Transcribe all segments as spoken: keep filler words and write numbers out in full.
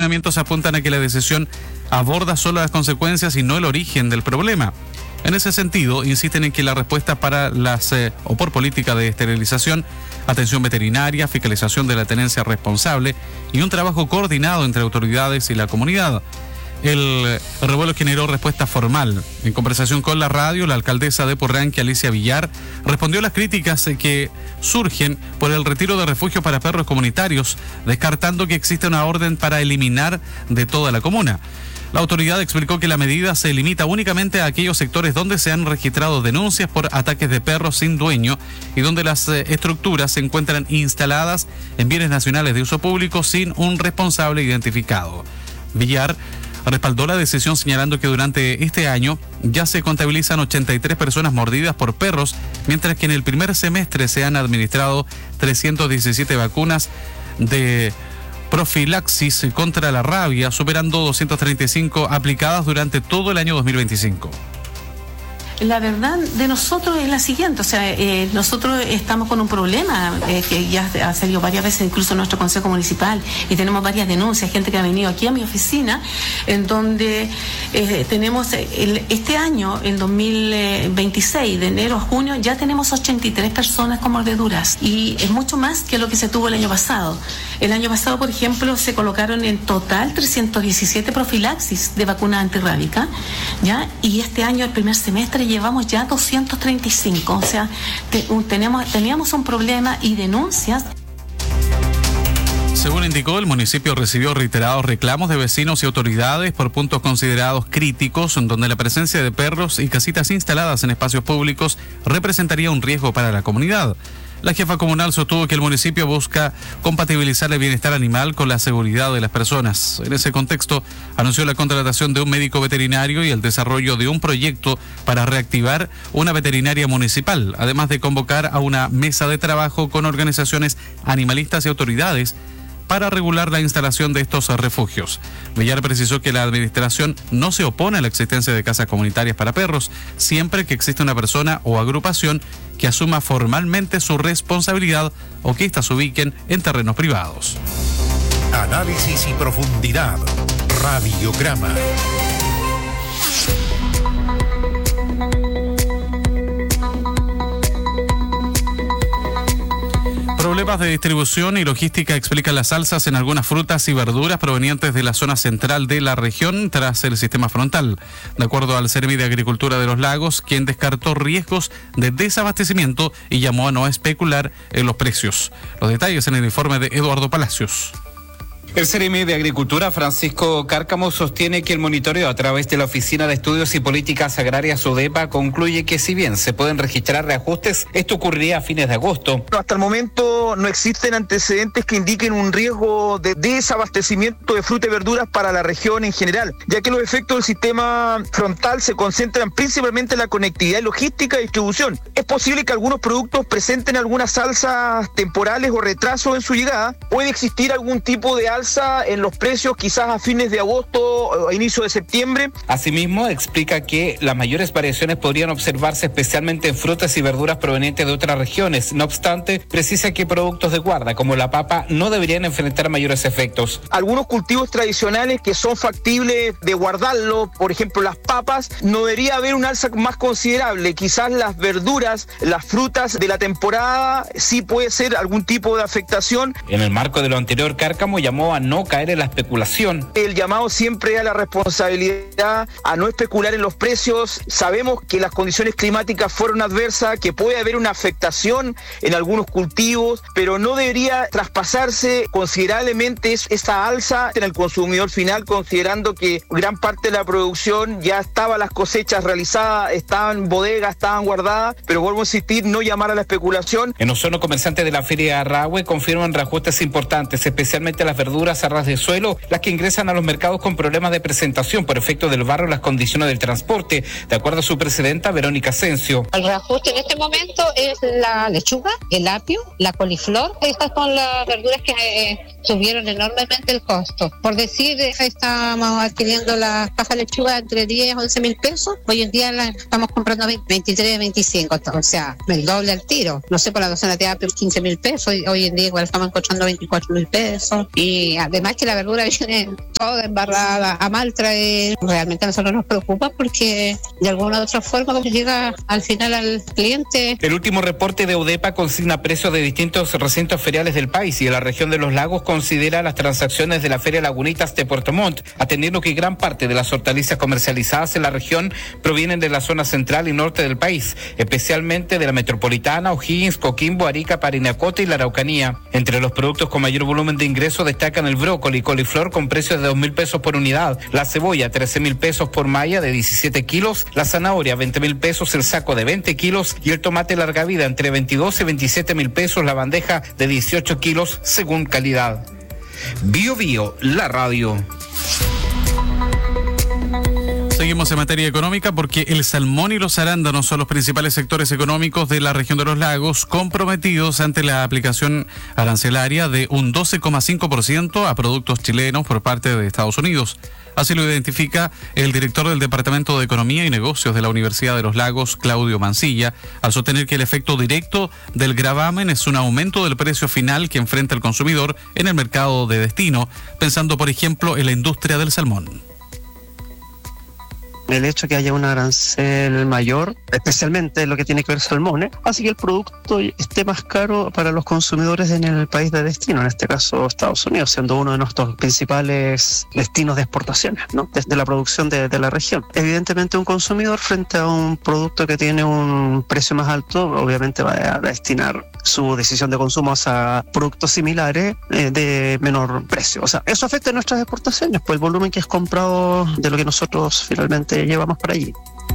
cuestionamientos apuntan a que la decisión aborda solo las consecuencias y no el origen del problema. En ese sentido, insisten en que la respuesta para las eh, o por política de esterilización, atención veterinaria, fiscalización de la tenencia responsable y un trabajo coordinado entre autoridades y la comunidad. El revuelo generó respuesta formal. En conversación con la radio, la alcaldesa de Porranque, Alicia Villar, respondió a las críticas que surgen por el retiro de refugios para perros comunitarios, descartando que existe una orden para eliminar de toda la comuna. La autoridad explicó que la medida se limita únicamente a aquellos sectores donde se han registrado denuncias por ataques de perros sin dueño y donde las eh, estructuras se encuentran instaladas en bienes nacionales de uso público sin un responsable identificado. Villar respaldó la decisión señalando que durante este año ya se contabilizan ochenta y tres personas mordidas por perros, mientras que en el primer semestre se han administrado trescientas diecisiete vacunas de profilaxis contra la rabia, superando doscientas treinta y cinco aplicadas durante todo el año dos mil veinticinco. La verdad de nosotros es la siguiente, o sea, eh, nosotros estamos con un problema eh, que ya ha salido varias veces incluso en nuestro consejo municipal y tenemos varias denuncias, gente que ha venido aquí a mi oficina, en donde eh, tenemos el, este año, el dos mil veintiséis, de enero a junio, ya tenemos ochenta y tres personas con mordeduras y es mucho más que lo que se tuvo el año pasado. El año pasado, por ejemplo, se colocaron en total trescientas diecisiete profilaxis de vacuna antirrábica, ¿ya? Y este año, el primer semestre, llevamos ya doscientos treinta y cinco, o sea, te, un, tenemos, teníamos un problema y denuncias. Según indicó, el municipio recibió reiterados reclamos de vecinos y autoridades por puntos considerados críticos, en donde la presencia de perros y casitas instaladas en espacios públicos representaría un riesgo para la comunidad. La jefa comunal sostuvo que el municipio busca compatibilizar el bienestar animal con la seguridad de las personas. En ese contexto, anunció la contratación de un médico veterinario y el desarrollo de un proyecto para reactivar una veterinaria municipal, además de convocar a una mesa de trabajo con organizaciones animalistas y autoridades para regular la instalación de estos refugios. Villar precisó que la administración no se opone a la existencia de casas comunitarias para perros, siempre que exista una persona o agrupación que asuma formalmente su responsabilidad o que éstas se ubiquen en terrenos privados. Análisis y profundidad. Radiograma. Problemas de distribución y logística explican las alzas en algunas frutas y verduras provenientes de la zona central de la región tras el sistema frontal. De acuerdo al Ceremi de Agricultura de los Lagos, quien descartó riesgos de desabastecimiento y llamó a no especular en los precios. Los detalles en el informe de Eduardo Palacios. El Ceremi de Agricultura, Francisco Cárcamo, sostiene que el monitoreo a través de la Oficina de Estudios y Políticas Agrarias ODEPA concluye que si bien se pueden registrar reajustes, esto ocurriría a fines de agosto. Hasta el momento no existen antecedentes que indiquen un riesgo de desabastecimiento de fruta y verduras para la región en general, ya que los efectos del sistema frontal se concentran principalmente en la conectividad logística y distribución. Es posible que algunos productos presenten algunas alzas temporales o retrasos en su llegada. Puede existir algún tipo de alza en los precios quizás a fines de agosto o a inicio de septiembre. Asimismo, explica que las mayores variaciones podrían observarse especialmente en frutas y verduras provenientes de otras regiones. No obstante, precisa que productos de guarda como la papa no deberían enfrentar mayores efectos. Algunos cultivos tradicionales que son factibles de guardarlo, por ejemplo las papas, no debería haber un alza más considerable. Quizás las verduras, las frutas de la temporada sí puede ser algún tipo de afectación. En el marco de lo anterior, Cárcamo llamó a no caer en la especulación. El llamado siempre es a la responsabilidad, a no especular en los precios. Sabemos que las condiciones climáticas fueron adversas, que puede haber una afectación en algunos cultivos, pero no debería traspasarse considerablemente esa alza en el consumidor final, considerando que gran parte de la producción ya estaba, las cosechas realizadas, estaban en bodegas, estaban guardadas, pero vuelvo a insistir, no llamar a la especulación. En Osorno, comerciantes de la Feria Arrahue confirman reajustes importantes, especialmente las verduras a ras de suelo, las que ingresan a los mercados con problemas de presentación por efecto del barro y las condiciones del transporte, de acuerdo a su presidenta Verónica Asensio. El reajuste en este momento es la lechuga, el apio, la coliflor. Estas son las verduras que eh, subieron enormemente el costo. Por decir, estamos adquiriendo la caja de lechuga entre diez, once mil pesos. Hoy en día la estamos comprando veintitrés, veinticinco, o sea, el doble al tiro. No sé, por la docena de apio, quince mil pesos. Hoy en día igual estamos encontrando veinticuatro mil pesos. Y y además que la verdura viene toda embarrada a maltra, eh, realmente a nosotros nos preocupa porque de alguna u otra forma como llega al final al cliente. El último reporte de UDEPA consigna precios de distintos recintos feriales del país y en la región de los lagos considera las transacciones de la Feria Lagunitas de Puerto Montt, atendiendo que gran parte de las hortalizas comercializadas en la región provienen de la zona central y norte del país, especialmente de la metropolitana, O'Higgins, Coquimbo, Arica, Parinacota y la Araucanía. Entre los productos con mayor volumen de ingreso destacan el brócoli y coliflor con precios de dos mil pesos por unidad, la cebolla trece mil pesos por malla de diecisiete kilos, la zanahoria veinte mil pesos el saco de veinte kilos y el tomate larga vida entre veintidós y veintisiete mil pesos la bandeja de dieciocho kilos según calidad. Bio Bio, la radio. Seguimos en materia económica porque el salmón y los arándanos son los principales sectores económicos de la región de los lagos comprometidos ante la aplicación arancelaria de un doce coma cinco por ciento a productos chilenos por parte de Estados Unidos. Así lo identifica el director del Departamento de Economía y Negocios de la Universidad de los Lagos, Claudio Mancilla, al sostener que el efecto directo del gravamen es un aumento del precio final que enfrenta el consumidor en el mercado de destino, pensando por ejemplo en la industria del salmón. El hecho que haya un arancel mayor, especialmente en lo que tiene que ver salmones, hace que el producto esté más caro para los consumidores en el país de destino, en este caso Estados Unidos, siendo uno de nuestros principales destinos de exportaciones, ¿no? Desde la producción de, de la región. Evidentemente un consumidor frente a un producto que tiene un precio más alto, obviamente va a destinar su decisión de consumo a productos similares eh, de menor precio. O sea, eso afecta a nuestras exportaciones, pues el volumen que es comprado de lo que nosotros finalmente llevamos para allí.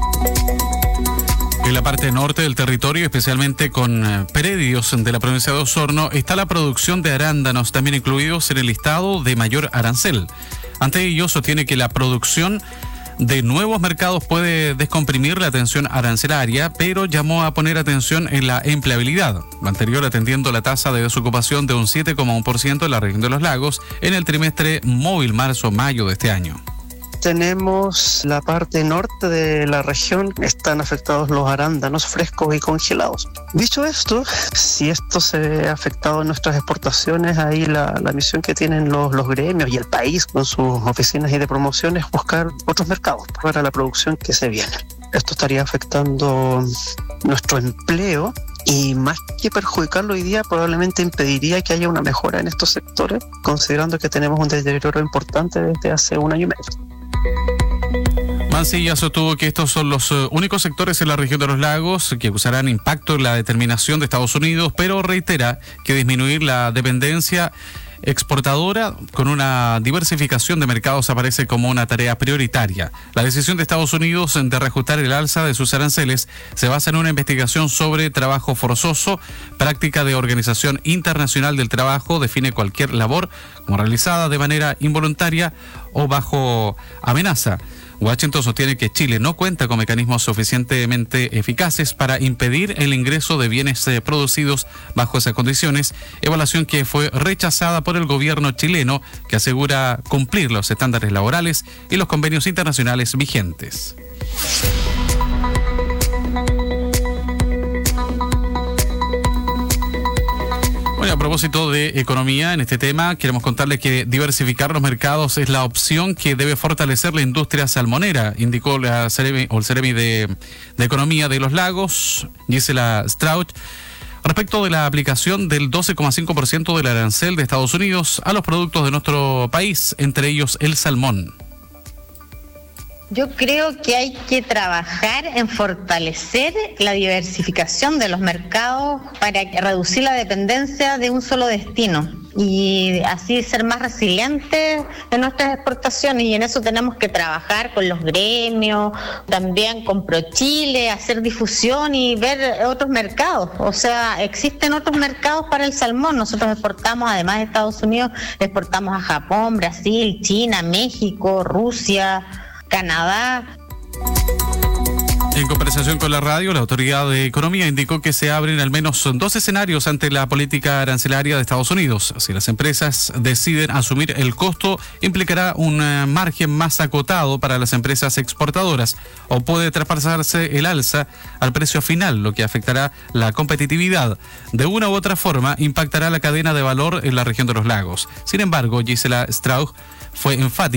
En la parte norte del territorio, especialmente con eh, predios de la provincia de Osorno, está la producción de arándanos, también incluidos en el listado de mayor arancel. Ante ello, sostiene que la producción de nuevos mercados puede descomprimir la tensión arancelaria, pero llamó a poner atención en la empleabilidad, lo anterior atendiendo la tasa de desocupación de un siete coma uno por ciento en la región de los lagos en el trimestre móvil marzo-mayo de este año. Tenemos la parte norte de la región, están afectados los arándanos frescos y congelados. Dicho esto, si esto se ve afectado en nuestras exportaciones, ahí la, la misión que tienen los, los gremios y el país con sus oficinas y de promoción es buscar otros mercados para la producción que se viene. Esto estaría afectando nuestro empleo y más que perjudicarlo hoy día probablemente impediría que haya una mejora en estos sectores, considerando que tenemos un deterioro importante desde hace un año y medio. Mancilla sostuvo que estos son los uh, únicos sectores en la región de los lagos que usarán impacto en la determinación de Estados Unidos, pero reitera que disminuir la dependencia exportadora con una diversificación de mercados aparece como una tarea prioritaria. La decisión de Estados Unidos de reajustar el alza de sus aranceles se basa en una investigación sobre trabajo forzoso, práctica de Organización Internacional del Trabajo, define cualquier labor como realizada de manera involuntaria o bajo amenaza. Washington sostiene que Chile no cuenta con mecanismos suficientemente eficaces para impedir el ingreso de bienes eh, producidos bajo esas condiciones, evaluación que fue rechazada por el gobierno chileno, que asegura cumplir los estándares laborales y los convenios internacionales vigentes. Bueno, a propósito de economía, en este tema queremos contarles que diversificar los mercados es la opción que debe fortalecer la industria salmonera, indicó la Ceremi, o el Ceremi de, de Economía de los Lagos, Gisela Strauch, respecto de la aplicación del doce coma cinco por ciento del arancel de Estados Unidos a los productos de nuestro país, entre ellos el salmón. Yo creo que hay que trabajar en fortalecer la diversificación de los mercados para reducir la dependencia de un solo destino y así ser más resilientes en nuestras exportaciones, y en eso tenemos que trabajar con los gremios, también con ProChile, hacer difusión y ver otros mercados. O sea, existen otros mercados para el salmón. Nosotros exportamos, además de Estados Unidos, exportamos a Japón, Brasil, China, México, Rusia, Canadá. En conversación con la radio, la Autoridad de Economía indicó que se abren al menos dos escenarios ante la política arancelaria de Estados Unidos. Si las empresas deciden asumir el costo, implicará un margen más acotado para las empresas exportadoras o puede traspasarse el alza al precio final, lo que afectará la competitividad. De una u otra forma, impactará la cadena de valor en la región de los lagos. Sin embargo, Gisela Strauch fue enfática